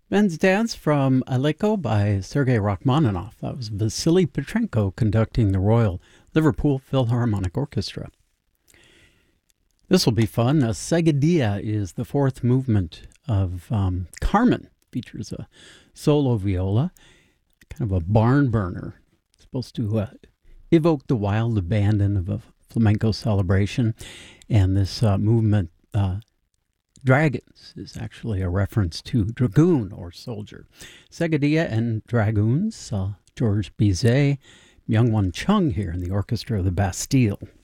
Men's Dance from Aleko by Sergei Rachmaninoff. That was Vasily Petrenko conducting the Royal Liverpool Philharmonic Orchestra. This will be fun. Seguedilla is the fourth movement of Carmen. Features a solo viola, kind of a barn burner. It's supposed to evoke the wild abandon of a flamenco celebration. And this movement, Dragons, is actually a reference to dragoon or soldier. Seguedilla and Dragoons, George Bizet, Myung-Whun Chung here in the Orchestra of the Bastille.